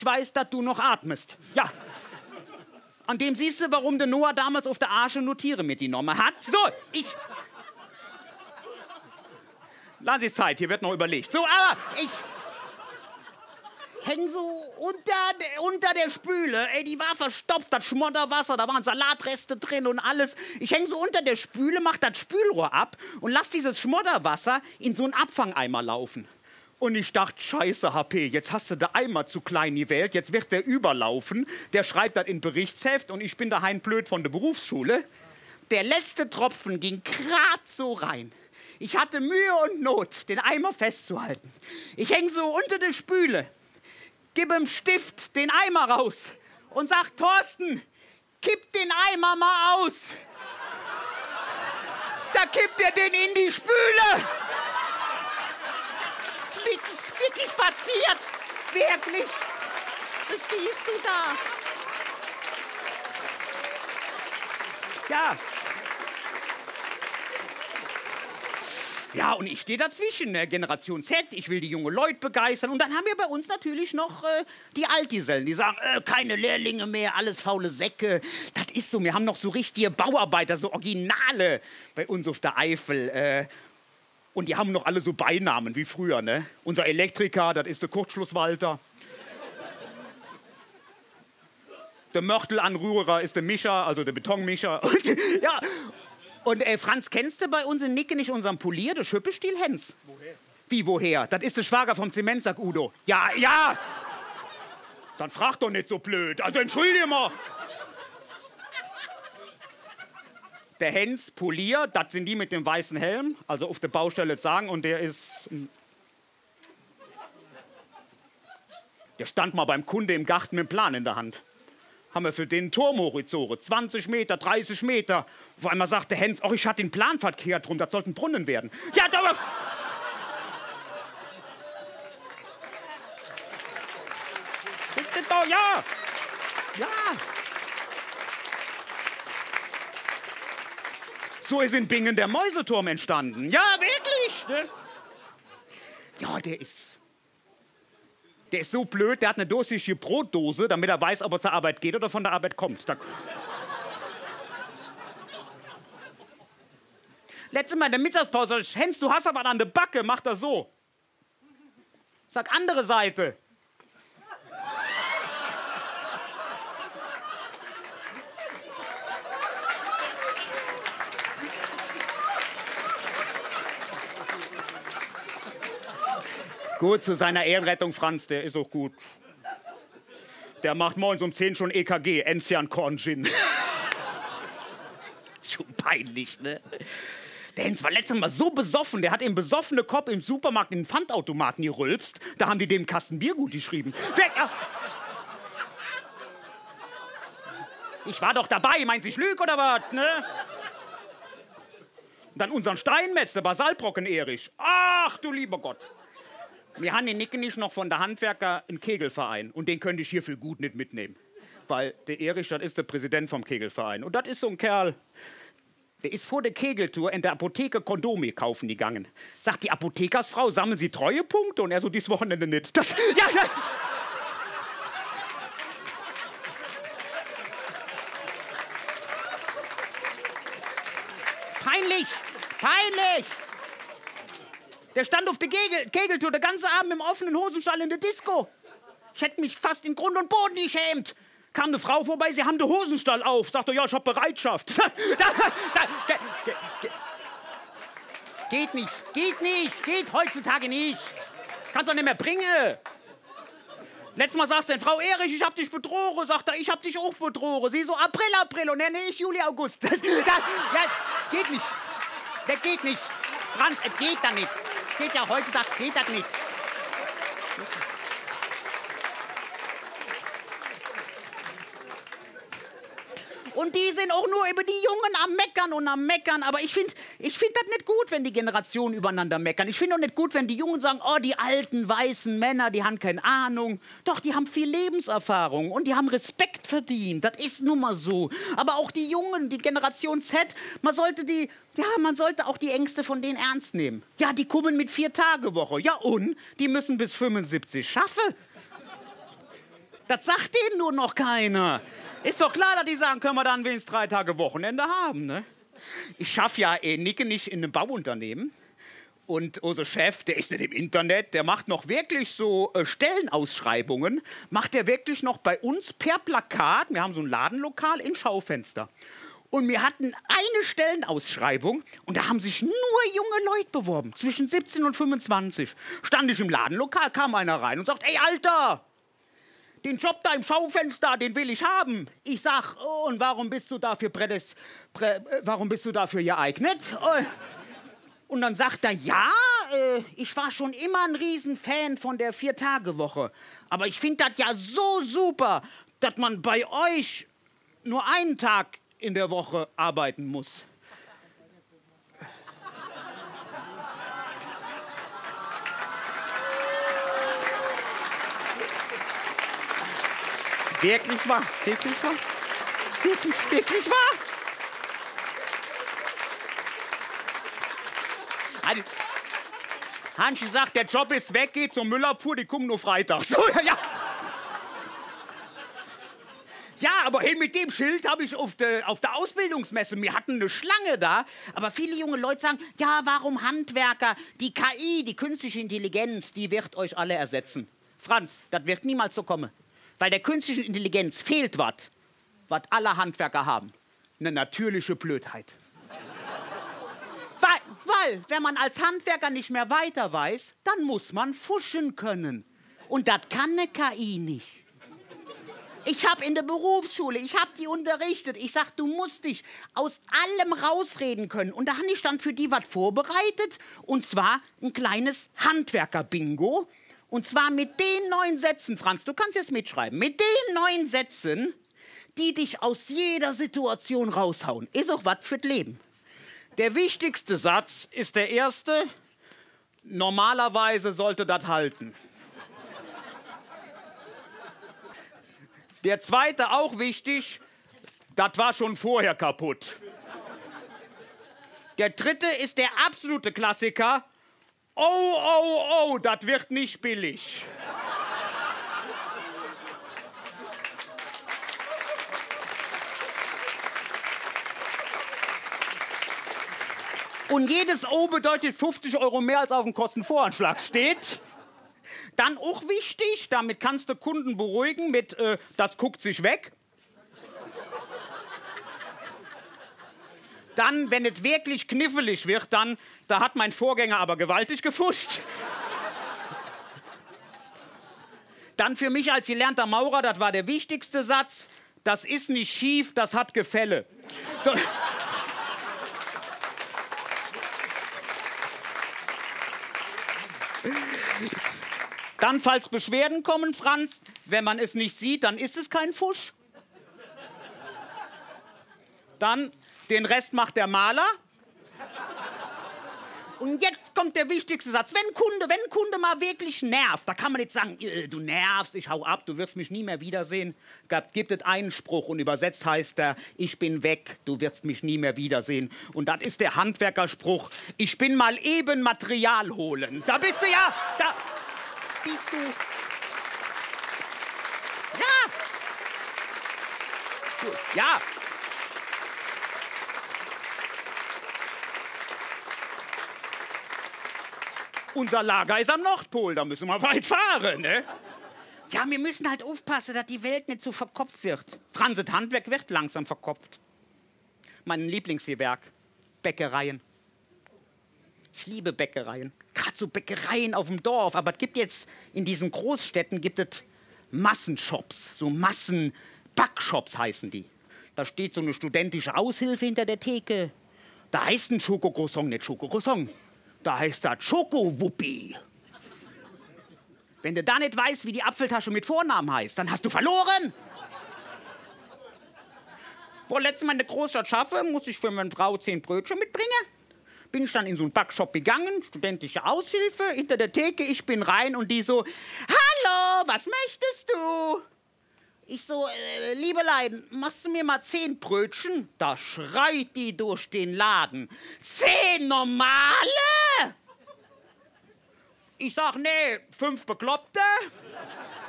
Ich weiß, dass du noch atmest. Ja. An dem siehst du, warum der Noah damals auf der Arche nur Tiere mitgenommen hat. So, Lass ich Zeit, hier wird noch überlegt. So, aber ich häng so unter der Spüle. Ey, die war verstopft, das Schmodderwasser, da waren Salatreste drin und alles. Ich häng so unter der Spüle, mach das Spülrohr ab und lass dieses Schmodderwasser in so einen Abfangeimer laufen. Und ich dachte, scheiße, HP, jetzt hast du den Eimer zu klein gewählt, jetzt wird der überlaufen. Der schreibt das in Berichtsheft und ich bin der Hein Blöd von der Berufsschule. Der letzte Tropfen ging grad so rein. Ich hatte Mühe und Not, den Eimer festzuhalten. Ich häng so unter der Spüle, gib ihm Stift den Eimer raus und sag, Thorsten, kipp den Eimer mal aus. Da kippt er den in die Spüle. Wirklich passiert. Wirklich. Das siehst du da. Ja. Ja, und ich stehe dazwischen, ne? Generation Z, ich will die jungen Leute begeistern. Und dann haben wir bei uns natürlich noch die Altgesellen, die sagen, keine Lehrlinge mehr, alles faule Säcke. Das ist so, wir haben noch so richtige Bauarbeiter, so Originale bei uns auf der Eifel. Und die haben noch alle so Beinamen wie früher, ne? Unser Elektriker, das ist der Kurzschlusswalter. Der Mörtelanrührer ist der Mischer, also der Betonmischer. Und, ja. Und Franz, kennst du bei uns in Nicke nicht unseren Polier, der Schüppestiel Hens? Woher? Wie, woher? Das ist der Schwager vom Zementsack Udo. Ja, ja! Dann frag doch nicht so blöd. Also entschuldige mal. Der Hens Polier, das sind die mit dem weißen Helm, also auf der Baustelle sagen, und der ist... Der stand mal beim Kunde im Garten mit dem Plan in der Hand. Haben wir für den einen Turm hochgezogen, 20 Meter, 30 Meter. Auf einmal sagte Hens, oh, ich hatte den Plan verkehrt rum, das sollte ein Brunnen werden. Ja, da... Bitte doch, ja! Ja! So ist in Bingen der Mäuseturm entstanden. Ja, wirklich. Ne? Ja, der ist so blöd, der hat eine durchsichtige Brotdose, damit er weiß, ob er zur Arbeit geht oder von der Arbeit kommt. Letztes Mal in der Mittagspause, Hens, du hast aber an der Backe, mach das so. Sag, andere Seite. Gut, zu seiner Ehrenrettung, Franz, der ist auch gut. Der macht morgens um 10 schon EKG, Enzian-Korn-Gin. Schon peinlich, ne? Der Hens war letztes Mal so besoffen, der hat im besoffenen Kopf im Supermarkt in den Pfandautomaten gerülpst. Da haben die dem Kasten Bier gut geschrieben. Ich war doch dabei, meinst du, ich lüg oder was, ne? Und dann unseren Steinmetz, der Basalbrocken Erich. Ach, du lieber Gott. Wir haben in Nickenisch noch von der Handwerker einen Kegelverein und den könnte ich hier für gut nicht mitnehmen. Weil der Erich, das ist der Präsident vom Kegelverein. Und das ist so ein Kerl, der ist vor der Kegeltour in der Apotheke Kondome kaufen gegangen. Sagt die Apothekersfrau, sammeln Sie Treuepunkte? Und er so, dieses Wochenende nicht. Das, ja, ja. Peinlich! Peinlich! Der stand auf der Kegeltour, der ganze Abend im offenen Hosenstall in der Disco. Ich hätte mich fast in Grund und Boden geschämt. Kam eine Frau vorbei, sie haben den Hosenstall auf. Sagte, ja, ich hab Bereitschaft. Geht nicht, geht heutzutage nicht. Kannst doch nicht mehr bringen. Letztes Mal sagst du, Frau Erich, ich hab dich bedroht. Sagt er, ich hab dich auch bedroht. Sie so, April. Und nee, ich Juli, August. Das geht nicht. Das geht nicht. Franz, es geht da nicht. Geht ja heutzutage, geht das nicht. Und die sind auch nur über die Jungen am Meckern. Aber ich find das nicht gut, wenn die Generationen übereinander meckern. Ich finde auch nicht gut, wenn die Jungen sagen, oh, die alten, weißen Männer, die haben keine Ahnung. Doch, die haben viel Lebenserfahrung und die haben Respekt verdient. Das ist nun mal so. Aber auch die Jungen, die Generation Z, man sollte auch die Ängste von denen ernst nehmen. Ja, die kommen mit 4-Tage-Woche. Ja, und die müssen bis 75 schaffen. Das sagt denen nur noch keiner. Ist doch klar, dass die sagen, können wir dann wenigstens 3 Tage Wochenende haben, ne? Ich schaffe ja Nicke nicht in einem Bauunternehmen. Und unser Chef, der ist nicht im Internet, der macht noch wirklich so Stellenausschreibungen, macht der wirklich noch bei uns per Plakat, wir haben so ein Ladenlokal im Schaufenster. Und wir hatten eine Stellenausschreibung und da haben sich nur junge Leute beworben, zwischen 17 und 25. Stand ich im Ladenlokal, kam einer rein und sagt, ey Alter, den Job da im Schaufenster, den will ich haben. Ich sag, oh, und warum bist du dafür geeignet? Und dann sagt er, ja, ich war schon immer ein Riesenfan von der 4-Tage-Woche. Aber ich finde das ja so super, dass man bei euch nur einen Tag in der Woche arbeiten muss. Wirklich wahr, wirklich wahr, wirklich wahr. Hanschi sagt, der Job ist weg, geht zur Müllabfuhr, die kommen nur freitags. So, ja. Ja, aber hey, mit dem Schild habe ich auf der Ausbildungsmesse, wir hatten eine Schlange da, aber viele junge Leute sagen, ja, warum Handwerker? Die KI, die künstliche Intelligenz, die wird euch alle ersetzen. Franz, das wird niemals so kommen. Weil der künstlichen Intelligenz fehlt was alle Handwerker haben. Eine natürliche Blödheit. Weil, wenn man als Handwerker nicht mehr weiter weiß, dann muss man fuschen können. Und das kann eine KI nicht. Ich habe in der Berufsschule, ich habe die unterrichtet. Ich sag, du musst dich aus allem rausreden können. Und da habe ich dann für die was vorbereitet. Und zwar ein kleines Handwerker-Bingo. Und zwar mit den 9 Sätzen, Franz, du kannst jetzt mitschreiben, mit den 9 Sätzen, die dich aus jeder Situation raushauen. Ist auch was fürs Leben. Der wichtigste Satz ist der erste, normalerweise sollte das halten. Der zweite, auch wichtig, das war schon vorher kaputt. Der dritte ist der absolute Klassiker, oh, oh, oh, das wird nicht billig. Und jedes O bedeutet 50 € mehr, als auf dem Kostenvoranschlag steht. Dann auch wichtig, damit kannst du Kunden beruhigen mit, das guckt sich weg. Dann, wenn es wirklich knifflig wird, dann, da hat mein Vorgänger aber gewaltig gefuscht. Dann für mich als gelernter Maurer, das war der wichtigste Satz, das ist nicht schief, das hat Gefälle. So. Dann, falls Beschwerden kommen, Franz, wenn man es nicht sieht, dann ist es kein Fusch. Dann, den Rest macht der Maler. Und jetzt kommt der wichtigste Satz. Wenn ein Kunde mal wirklich nervt, da kann man nicht sagen, du nervst, ich hau ab, du wirst mich nie mehr wiedersehen. Gibt es einen Spruch und übersetzt heißt er, ich bin weg, du wirst mich nie mehr wiedersehen. Und das ist der Handwerkerspruch, ich bin mal eben Material holen. Da bist du ja, da bist du. Ja. Gut. Ja. Unser Lager ist am Nordpol, da müssen wir weit fahren, ne? Ja, wir müssen halt aufpassen, dass die Welt nicht so verkopft wird. Franz, das Handwerk wird langsam verkopft. Mein Lieblingsgewerk, Bäckereien. Ich liebe Bäckereien. Gerade so Bäckereien auf dem Dorf. Aber es gibt jetzt in diesen Großstädten gibt es Massenshops, so Massenbackshops heißen die. Da steht so eine studentische Aushilfe hinter der Theke. Da heißt ein Schokocroissant nicht Schokocroissant. Da heißt das Schokowuppi. Wenn du da nicht weißt, wie die Apfeltasche mit Vornamen heißt, dann hast du verloren. Wo letztes Mal in der Großstadt schaffe, muss ich für meine Frau 10 Brötchen mitbringen. Bin ich dann in so einen Backshop gegangen, studentische Aushilfe, hinter der Theke, ich bin rein und die so, hallo, was möchtest du? Ich so, Liebelein, machst du mir mal 10 Brötchen? Da schreit die durch den Laden. 10 normale? Ich sag, nee, 5 Bekloppte.